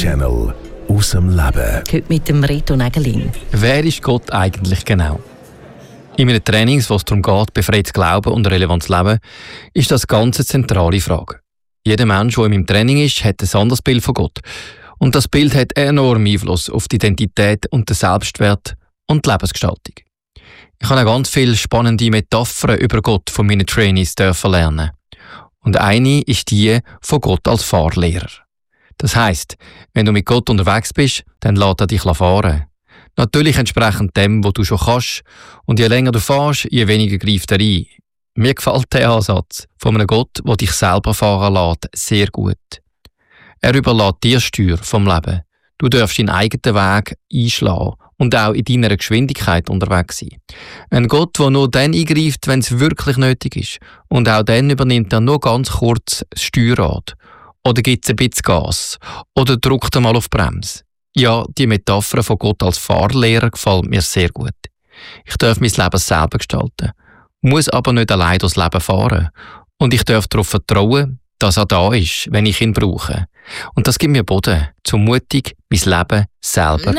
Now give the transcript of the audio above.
Channel aus dem Leben. Heute mit dem Reto Nägelin. Wer ist Gott eigentlich genau? In meinen Trainings, wo es darum geht, befreites Glauben und relevantes Leben, ist das ganz eine zentrale Frage. Jeder Mensch, der in meinem Training ist, hat ein anderes Bild von Gott. Und das Bild hat enormen Einfluss auf die Identität und den Selbstwert und die Lebensgestaltung. Ich habe auch ganz viele spannende Metaphern über Gott von meinen Trainees lernen. Und eine ist die von Gott als Fahrlehrer. Das heisst, wenn du mit Gott unterwegs bist, dann lässt er dich fahren. Natürlich entsprechend dem, was du schon kannst. Und je länger du fährst, je weniger greift er ein. Mir gefällt der Ansatz von einem Gott, der dich selber fahren lässt, sehr gut. Er überlässt dir Steuer vom Leben. Du darfst deinen eigenen Weg einschlagen und auch in deiner Geschwindigkeit unterwegs sein. Ein Gott, der nur dann eingreift, wenn es wirklich nötig ist. Und auch dann übernimmt er nur ganz kurz das Steuerrad. Oder gibt es ein bisschen Gas. Oder drückt er mal auf die Bremse. Ja, die Metapher von Gott als Fahrlehrer gefällt mir sehr gut. Ich darf mein Leben selber gestalten, muss aber nicht allein durchs Leben fahren. Und ich darf darauf vertrauen, dass er da ist, wenn ich ihn brauche. Und das gibt mir Boden, zum mutig mein Leben selber